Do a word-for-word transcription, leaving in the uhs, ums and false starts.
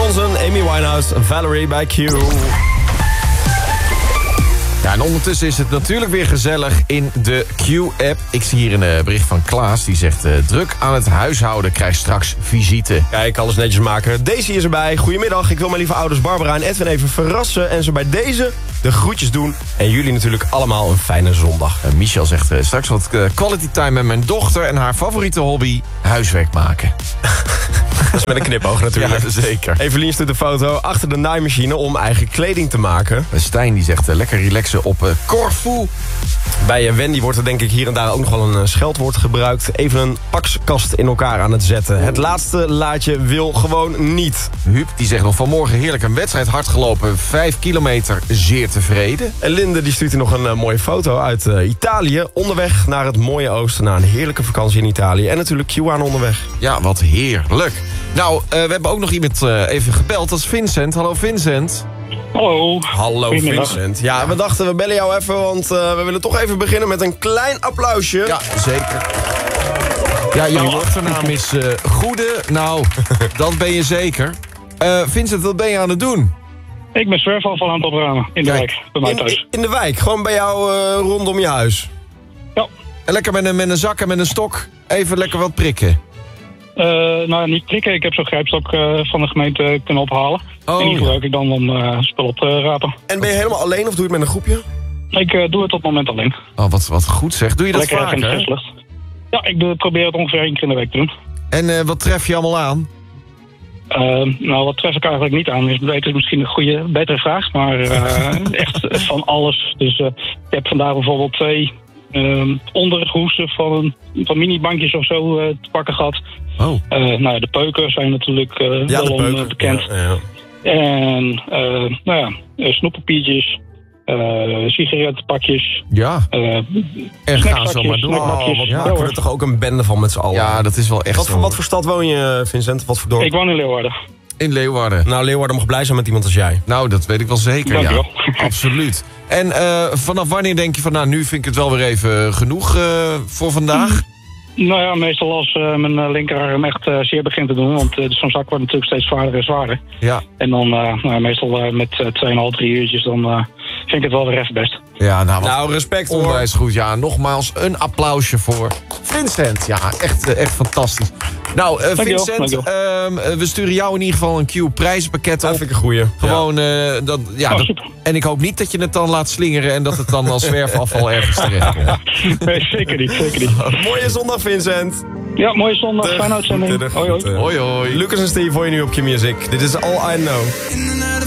Johnson, Amy Winehouse, Valerie bij Q. Ja, en ondertussen is het natuurlijk weer gezellig in de Q-app. Ik zie hier een uh, bericht van Klaas, die zegt... Uh, druk aan het huishouden, krijgt straks visite. Kijk, alles netjes maken. Daisy is erbij. Goedemiddag, ik wil mijn lieve ouders Barbara en Edwin even verrassen... en ze bij deze de groetjes doen. En jullie natuurlijk allemaal een fijne zondag. Uh, Michel zegt uh, straks wat uh, quality time met mijn dochter... en haar favoriete hobby, huiswerk maken. Dat is met een knipoog natuurlijk. Ja, zeker. Evelien stuurt een foto achter de naaimachine om eigen kleding te maken. Stijn die zegt uh, lekker relaxen op uh, Corfu. Bij uh, Wendy wordt er denk ik hier en daar ook nog wel een uh, scheldwoord gebruikt. Even een pakskast in elkaar aan het zetten. Het laatste laadje wil gewoon niet. Huub die zegt nog vanmorgen heerlijk een wedstrijd hard gelopen. Vijf kilometer, zeer tevreden. En Linde die stuurt hier nog een uh, mooie foto uit uh, Italië. Onderweg naar het mooie oosten. Na een heerlijke vakantie in Italië. En natuurlijk Q aan onderweg. Ja, wat heerlijk. Nou, uh, we hebben ook nog iemand uh, even gebeld. Dat is Vincent. Hallo Vincent. Hallo. Hallo Vincent. Ja, we dachten we bellen jou even, want uh, we willen toch even beginnen met een klein applausje. Ja, zeker. Ja, jouw achternaam is uh, Goede. Nou, dat ben je zeker. Uh, Vincent, wat ben je aan het doen? Ik ben zwerfafval aan het opruimen in de Kijk, wijk, bij mij In, thuis. in de wijk, gewoon bij jou uh, rondom je huis. Ja. En lekker met een, met een zak en met een stok even lekker wat prikken. Uh, nou, niet prikken. Ik heb zo'n grijpstok uh, van de gemeente kunnen ophalen. Oh, en die ja. gebruik ik dan om uh, spul op te rapen. En ben je helemaal alleen of doe je het met een groepje? Ik uh, doe het op het moment alleen. Oh, wat, wat goed zeg. Doe je dat Lekker in de vaker? frisse lucht. Ja, ik doe, probeer het ongeveer één keer in de week te doen. En uh, wat tref je allemaal aan? Uh, nou, wat tref ik eigenlijk niet aan? Is beter, misschien een goede, betere vraag. Maar uh, echt van alles. Dus uh, ik heb vandaag bijvoorbeeld twee uh, onderhoesen van, van minibankjes of zo uh, te pakken gehad. Oh. Uh, nou ja, de peuken zijn natuurlijk uh, Ja, wel de peuken. om, bekend. Ja, ja. En uh, nou ja, uh, snoeppapiertjes, uh, sigarettenpakjes. Ja. Uh, En ga zo maar door. snackbakjes. Oh, wat Ja, maken we hoor. er toch ook een bende van met z'n allen. Ja, dat is wel echt Wat voor, zo. wat voor stad woon je, Vincent? Wat voor dorp? Ik woon in Leeuwarden. In Leeuwarden. Nou, Leeuwarden mag blij zijn met iemand als jij. Nou, dat weet ik wel zeker, Dank je ja. wel. Absoluut. En uh, vanaf wanneer denk je van, nou, nu vind ik het wel weer even genoeg uh, voor vandaag? Nou ja, meestal als uh, mijn uh, linkerarm echt uh, zeer begint te doen. Want uh, zo'n zak wordt natuurlijk steeds zwaarder en zwaarder. Ja. En dan uh, nou, meestal uh, met uh, twee komma vijf, drie uurtjes, dan uh, vind ik het wel weer even best. Ja, nou, wat Nou, respect hoor. onwijs goed. Ja, nogmaals een applausje voor Vincent. Ja, echt, uh, echt fantastisch. Nou, uh, Dankjewel, Vincent, dankjewel. um, uh, we sturen jou in ieder geval een Q-prijzenpakket Dat op. vind ik een goeie. Gewoon, uh, dat, ja, Oh, dat, super. en ik hoop niet dat je het dan laat slingeren en dat het dan als zwerfafval ergens terecht komt. Nee, zeker niet, zeker niet. Ja. Mooie zondag, Vincent. Ja, mooie zondag, De fijne uitzending. groeten, de Hoi, hoi. groeten. Hoi, hoi. Lucas en Steve voor je nu op Q Music. Dit is All I Know.